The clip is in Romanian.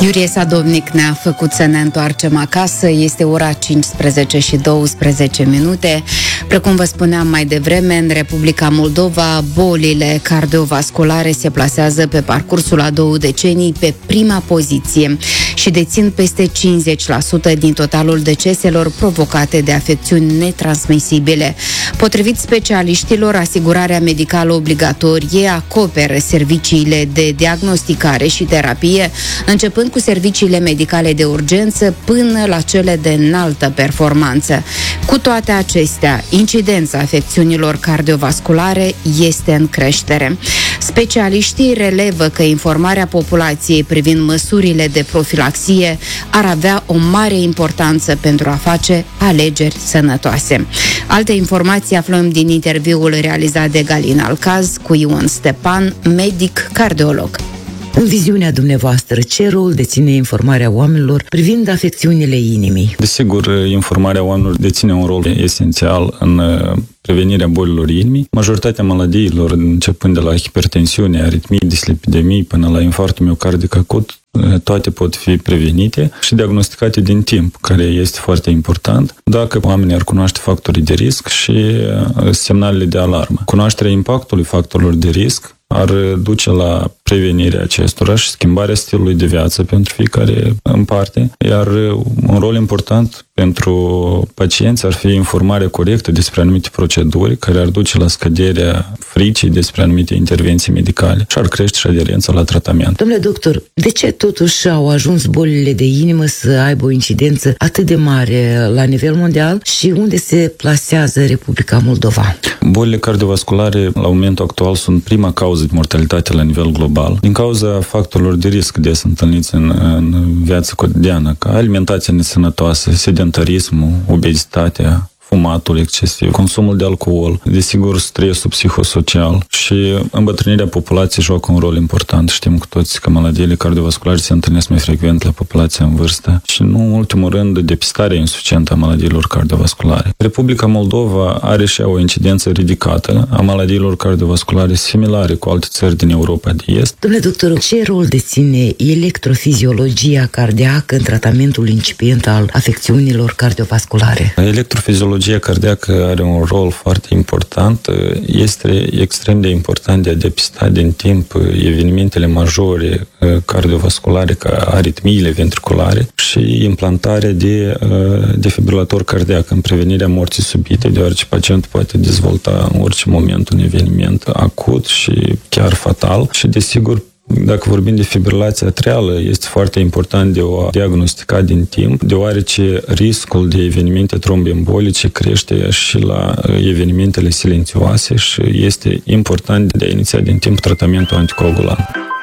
Iurie Sadovnic ne-a făcut să ne întoarcem acasă. Este ora 15 și 12 minute. Precum vă spuneam mai devreme, în Republica Moldova, bolile cardiovasculare se plasează pe parcursul a 2 decenii pe prima poziție și dețin peste 50% din totalul deceselor provocate de afecțiuni netransmisibile. Potrivit specialiștilor, asigurarea medicală obligatorie acoperă serviciile de diagnosticare și terapie, începând cu serviciile medicale de urgență până la cele de înaltă performanță. Cu toate acestea, incidența afecțiunilor cardiovasculare este în creștere. Specialiștii relevă că informarea populației privind măsurile de profilaxie ar avea o mare importanță pentru a face alegeri sănătoase. Alte informații aflăm din interviul realizat de Galina Alcaz cu Ion Stepan, medic cardiolog. În viziunea dumneavoastră, ce rol deține informarea oamenilor privind afecțiunile inimii? Desigur, informarea oamenilor deține un rol esențial în prevenirea bolilor inimii. Majoritatea maladiilor, începând de la hipertensiune, aritmii, dislipidemii, până la infarctul miocardic acut, toate pot fi prevenite și diagnosticate din timp, care este foarte important, dacă oamenii ar cunoaște factorii de risc și semnalele de alarmă. Cunoașterea impactului factorilor de risc ar duce la prevenirea acestora și schimbarea stilului de viață pentru fiecare în parte, iar un rol important pentru pacienți ar fi informarea corectă despre anumite proceduri care ar duce la scăderea fricii despre anumite intervenții medicale și ar crește și aderența la tratament. Domnule doctor, de ce totuși au ajuns bolile de inimă să aibă o incidență atât de mare la nivel mondial și unde se plasează Republica Moldova? Bolile cardiovasculare la momentul actual sunt prima cauză de mortalitate la nivel global, din cauza factorilor de risc des întâlniți în viața cotidiană, ca alimentația nesănătoasă, sedentarismul, obezitatea, fumatul excesiv, consumul de alcool, desigur stresul psihosocial și îmbătrânirea populației joacă un rol important. Știm cu toți că maladiile cardiovasculare se întâlnesc mai frecvent la populația în vârstă și, nu în ultimul rând, depistarea insuficientă a maladiilor cardiovasculare. Republica Moldova are și o incidență ridicată a maladiilor cardiovasculare similare cu alte țări din Europa de Est. Domnule doctor, ce rol deține electrofiziologia cardiacă în tratamentul incipient al afecțiunilor cardiovasculare? Electrofiziologia cardiacă are un rol foarte important. Este extrem de important de a depista din timp evenimentele majore cardiovasculare, ca aritmiile ventriculare și implantarea de defibrilator cardiac în prevenirea morții subite, deoarece pacientul poate dezvolta în orice moment un eveniment acut și chiar fatal și, desigur, dacă vorbim de fibrilație atrială, este foarte important de o diagnostica din timp, deoarece riscul de evenimente tromboembolice crește și la evenimentele silențioase și este important de a iniția din timp tratamentul anticoagulant.